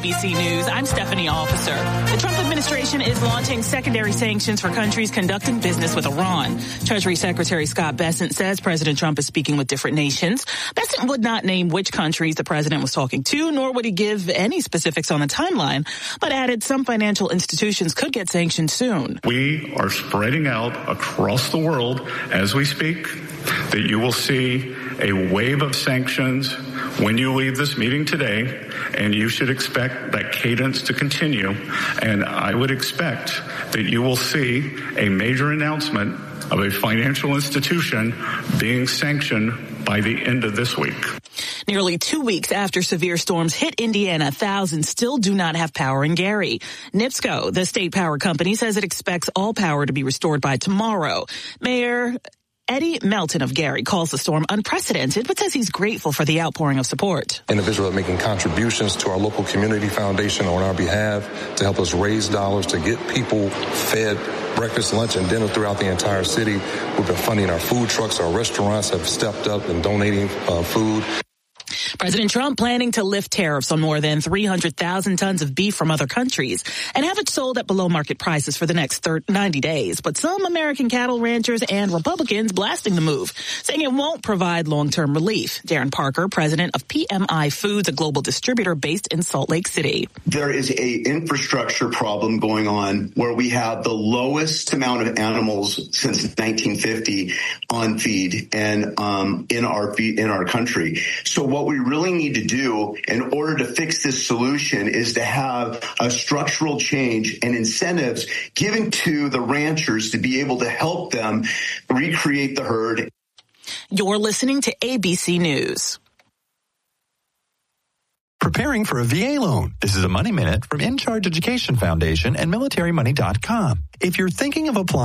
ABC News. I'm Stephanie Officer. The Trump administration is launching secondary sanctions for countries conducting business with Iran. Treasury Secretary Scott Bessent says President Trump is speaking with different nations. Bessent would not name which countries the president was talking to, nor would he give any specifics on the timeline, but added some financial institutions could get sanctioned soon. We are spreading out across the world as we speak that you will see a wave of sanctions when you leave this meeting today, and you should expect that cadence to continue. And I would expect that you will see a major announcement of a financial institution being sanctioned by the end of this week. Nearly 2 weeks after severe storms hit Indiana, thousands still do not have power in Gary. NIPSCO, the state power company, says it expects all power to be restored by tomorrow. Mayor Eddie Melton of Gary calls the storm unprecedented, but says he's grateful for the outpouring of support. Individuals are making contributions to our local community foundation on our behalf to help us raise dollars to get people fed breakfast, lunch, and dinner throughout the entire city. We've been funding our food trucks. Our restaurants have stepped up and donating food. President Trump planning to lift tariffs on more than 300,000 tons of beef from other countries and have it sold at below market prices for the next 90 days. But some American cattle ranchers and Republicans blasting the move, saying it won't provide long-term relief. Darren Parker, president of PMI Foods, a global distributor based in Salt Lake City. There is a infrastructure problem going on where we have the lowest amount of animals since 1950 on feed and in our country. So what we really need to do in order to fix this solution is to have a structural change and incentives given to the ranchers to be able to help them recreate the herd. You're listening to ABC News. Preparing for a VA loan. This is a Money Minute from In Charge Education Foundation and MilitaryMoney.com. If you're thinking of applying